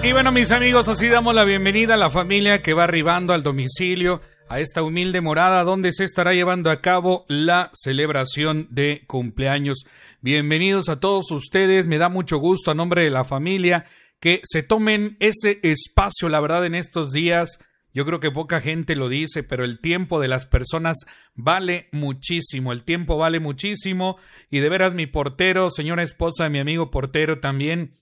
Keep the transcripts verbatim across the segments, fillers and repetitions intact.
Y bueno, mis amigos, así damos la bienvenida a la familia que va arribando al domicilio, a esta humilde morada donde se estará llevando a cabo la celebración de cumpleaños. Bienvenidos a todos ustedes, me da mucho gusto a nombre de la familia que se tomen ese espacio, la verdad, en estos días. Yo creo que poca gente lo dice, pero el tiempo de las personas vale muchísimo, el tiempo vale muchísimo, y de veras mi portero, señora esposa de mi amigo portero también,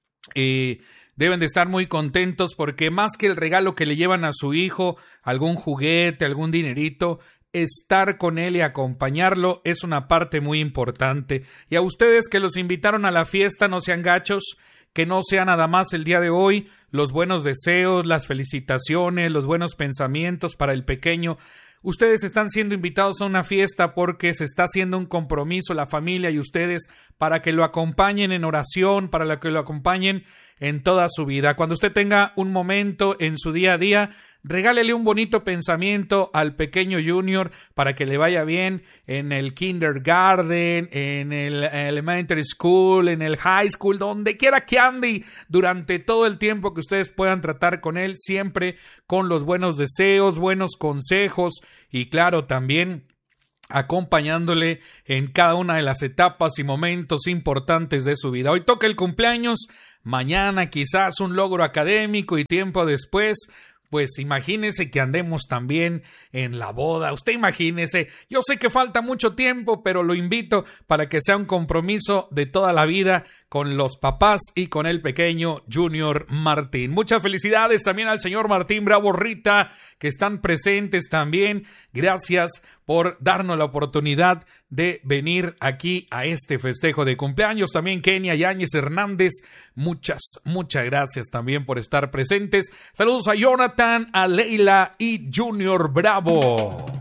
eh, deben de estar muy contentos porque más que el regalo que le llevan a su hijo, algún juguete, algún dinerito, estar con él y acompañarlo es una parte muy importante. Y a ustedes que los invitaron a la fiesta, no sean gachos, que no sea nada más el día de hoy, los buenos deseos, las felicitaciones, los buenos pensamientos para el pequeño. Ustedes están siendo invitados a una fiesta porque se está haciendo un compromiso la familia y ustedes para que lo acompañen en oración, para que lo acompañen en toda su vida. Cuando usted tenga un momento en su día a día, regálele un bonito pensamiento al pequeño Junior para que le vaya bien en el kindergarten, en el elementary school, en el high school, donde quiera que ande durante todo el tiempo que ustedes puedan tratar con él, siempre con los buenos deseos, buenos consejos y claro, también acompañándole en cada una de las etapas y momentos importantes de su vida. Hoy toca el cumpleaños, mañana quizás un logro académico y tiempo después, pues imagínese que andemos también en la boda. Usted imagínese, yo sé que falta mucho tiempo, pero lo invito para que sea un compromiso de toda la vida con los papás y con el pequeño Junior Martín. Muchas felicidades también al señor Martín Bravo, Rita, que están presentes también. Gracias por darnos la oportunidad de venir aquí a este festejo de cumpleaños. También Kenia Yáñez Hernández, muchas, muchas gracias también por estar presentes. Saludos a Jonathan, a Leila y Junior Bravo.